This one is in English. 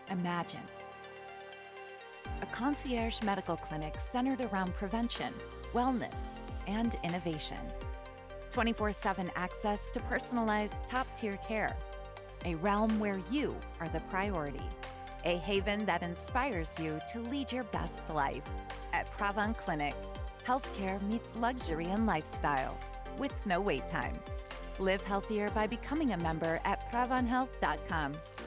Imagine a concierge medical clinic centered around prevention, wellness, and innovation. 24/7 access to personalized top-tier care. A realm where you are the priority. A haven that inspires you to lead your best life. At Pravon Clinic, healthcare meets luxury and lifestyle with no wait times. Live healthier by becoming a member at pravonhealth.com.